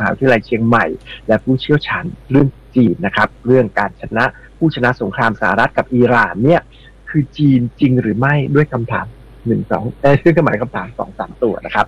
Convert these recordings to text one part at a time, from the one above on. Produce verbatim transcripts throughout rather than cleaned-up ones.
วิทยาลัยเชียงใหม่และผู้เชี่ยวชาญเรื่องจีนนะครับเรื่องการชนะผู้ชนะสงครามสหรัฐกับอิหร่านเนี่ยคือจีนจริงหรือไม่ด้วยคำถามหนึ่งสองเอ้ยซึ่งก็หมายคำถามสองสามตัวนะครับ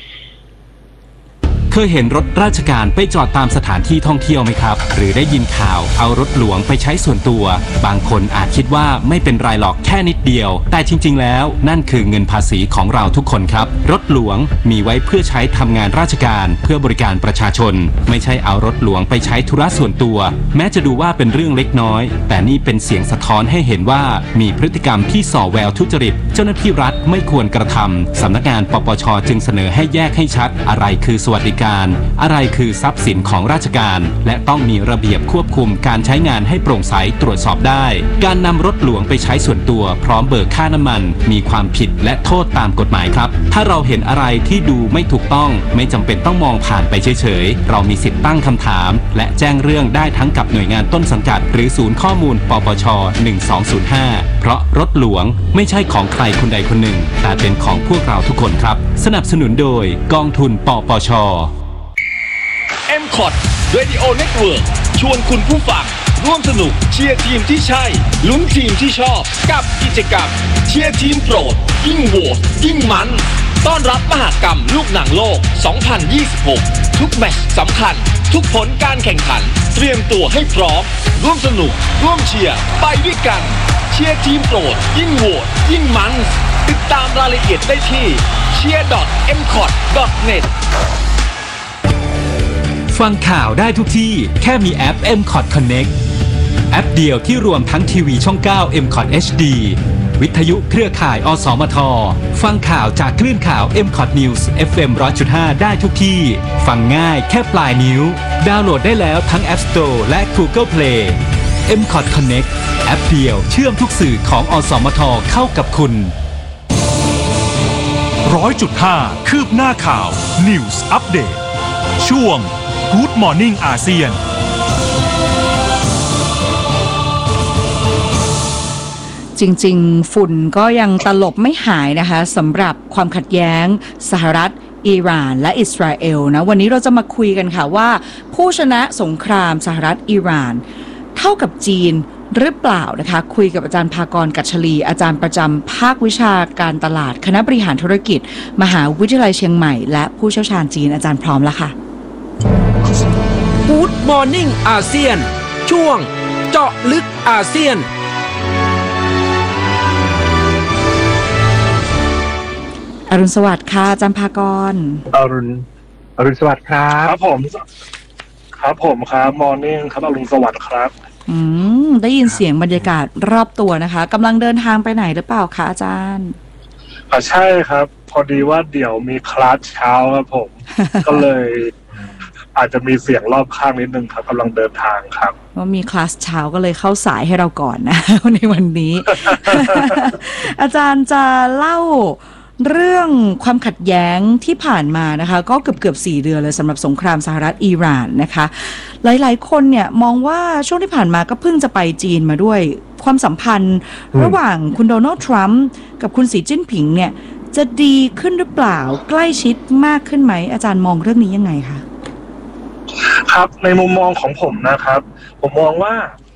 เคยเห็นรถราชการไปจอดตามสถานที่ท่องเที่ยวไหมครับหรือได้ยินข่าวเอารถหลวงไปใช้ส่วนตัวบางคนอาจคิดว่าไม่เป็นไรหรอกแค่นิดเดียวแต่จริงๆแล้วนั่นคือเงินภาษีของเราทุกคนครับรถหลวงมีไว้เพื่อใช้ทำงานราชการเพื่อบริการประชาชนไม่ใช่เอารถหลวงไปใช้ธุระส่วนตัวแม้จะดูว่าเป็นเรื่องเล็กน้อยแต่นี่เป็นเสียงสะท้อนให้เห็นว่ามีพฤติกรรมที่ส่อแววทุจริตเจ้าหน้าที่รัฐไม่ควรกระทำสำนักงานปปชจึงเสนอให้แยกให้ชัดอะไรคือสวัสดิการอะไรคือทรัพย์สินของราชการและต้องมีระเบียบควบคุมการใช้งานให้โปร่งใสตรวจสอบได้การนำรถหลวงไปใช้ส่วนตัวพร้อมเบิกค่าน้ำมันมีความผิดและโทษตามกฎหมายครับถ้าเราเห็นอะไรที่ดูไม่ถูกต้องไม่จำเป็นต้องมองผ่านไปเฉยๆเรามีสิทธิ์ตั้งคำถามและแจ้งเรื่องได้ทั้งกับหน่วยงานต้นสังกัดหรือศูนย์ข้อมูลปปชหนึ่งสองศูนย์ห้าเพราะรถหลวงไม่ใช่ของใครคนใดคนหนึ่งแต่เป็นของพวกเราทุกคนครับสนับสนุนโดยกองทุนปปชเอ็ม คอท Radio Network ชวนคุณผู้ฟังร่วมสนุกเชียร์ทีมที่ใช่ลุ้นทีมที่ชอบกับกิจกรรมเชียร์ทีมโปรดยิ่งโหวตยิ่งมันต้อนรับมหกรรมลูกหนังโลก สองพันยี่สิบหก ทุกแมตช์สำคัญทุกผลการแข่งขันเตรียมตัวให้พร้อมร่วมสนุกร่วมเชียร์ไปด้วยกันเชียร์ทีมโปรดยิ่งโหวตยิ่งมันติดตามรายละเอียดได้ที่ เชียร์ ดอท เอ็ม คอท ดอท เน็ตฟังข่าวได้ทุกที่แค่มีแอป เอ็ม คอท Connect แอปเดียวที่รวมทั้งทีวีช่อง เก้า เอ็ม คอท เอช ดี วิทยุเครือข่าย อสมท ฟังข่าวจากคลื่นข่าว เอ็ม คอท News เอฟ เอ็ม หนึ่งร้อยจุดห้า ได้ทุกที่ฟังง่ายแค่ปลายนิ้วดาวน์โหลดได้แล้วทั้ง App Store และ Google Play เอ็ม คอท Connect แอปเดียวเชื่อมทุกสื่อของอสมทเข้ากับคุณหนึ่งร้อยจุดห้า คืบหน้าข่าว News Update ช่วงGood Morning อาเซียนจริงๆฝุ่นก็ยังตลบไม่หายนะคะสำหรับความขัดแย้งสหรัฐอิหร่านและอิสราเอลนะวันนี้เราจะมาคุยกันค่ะว่าผู้ชนะสงครามสหรัฐอิหร่านเท่ากับจีนหรือเปล่านะคะคุยกับอาจารย์ภากร กัชลีอาจารย์ประจำภาควิชาการตลาดคณะบริหารธุรกิจมหาวิทยาลัยเชียงใหม่และผู้เชี่ยวชาญจีนอาจารย์พร้อมแล้วค่ะ Good Morning อาเซียนช่วงเจาะลึกอาเซียนอรุณสวัสดิ์ค่ะอาจารย์ภากรอรุณอรุณสวัสดิ์ครับครับผมครับผมครับมอร์นิ่งครับอรุณสวัสดิ์ครับอืมได้ยินเสียงบรรยากาศรอบตัวนะคะกำลังเดินทางไปไหนหรือเปล่าคะอาจารย์อ่าใช่ครับพอดีว่าเดี๋ยวมีคลาสเช้าครับผม ก็เลยอาจจะมีเสียงรอบข้างนิดนึงครับกำลังเดินทางครับว่ามีคลาสเช้าก็เลยเข้าสายให้เราก่อนนะในวันนี้ อาจารย์จะเล่าเรื่องความขัดแย้งที่ผ่านมานะคะก็เกือบเกือบสี่เดือนเลยสำหรับสงครามสหรัฐอิหร่านนะคะหลายๆคนเนี่ยมองว่าช่วงที่ผ่านมาก็เพิ่งจะไปจีนมาด้วยความสัมพันธ์ระหว่างคุณโดนัลด์ทรัมป์กับคุณสีจิ้นผิงเนี่ยจะดีขึ้นหรือเปล่าใกล้ชิดมากขึ้นไหมอาจารย์มองเรื่องนี้ยังไงคะครับในมุมมองของผมนะครับผมมองว่า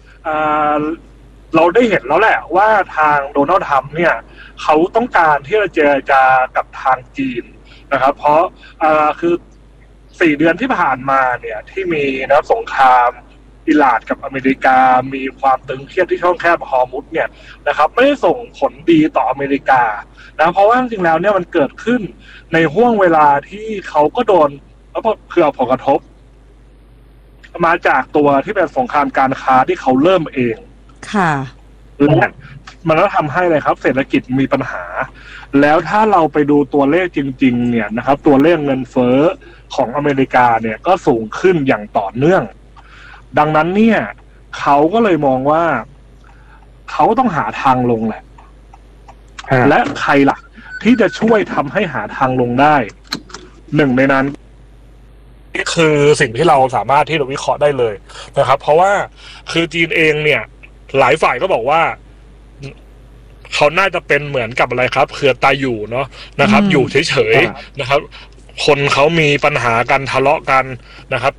เราได้เห็นแล้วแหละว่าทางโดนัลด์ทรัมป์เนี่ยเขาต้องการที่จะเจรจากับทางจีนนะครับเพราะคือสี่เดือนที่ผ่านมาเนี่ยที่มีนะสงครามอิหร่านกับอเมริกามีความตึงเครียดที่ช่องแคบฮอร์มุซเนี่ยนะครับไม่ได้ส่งผลดีต่ออเมริกานะเพราะว่าจริงๆแล้วเนี่ยมันเกิดขึ้นในห่วงเวลาที่เขาก็โดนแล้วเพื่อผลกระทบมาจากตัวที่เป็นสงครามการค้าที่เขาเริ่มเองค่ะและมันก็ทำให้เลยครับเศรษฐกิจมีปัญหาแล้วถ้าเราไปดูตัวเลขจริงๆเนี่ยนะครับตัวเลขเงินเฟ้อของอเมริกาเนี่ยก็สูงขึ้นอย่างต่อเนื่องดังนั้นเนี่ยเขาก็เลยมองว่าเขาต้องหาทางลงแหละและใครล่ะที่จะช่วยทำให้หาทางลงได้หนึ่งในนั้นนี่คือสิ่งที่เราสามารถที่จะวิเคราะห์ได้เลยนะครับเพราะว่าคือจีนเองเนี่ยหลายฝ่ายก็บอกว่าเขาน่าจะเป็นเหมือนกับอะไรครับเขื่อนตายอยู่เนาะนะครับอยู่เฉยๆนะครับคนเขามีปัญหากันทะเลาะกันนะครับ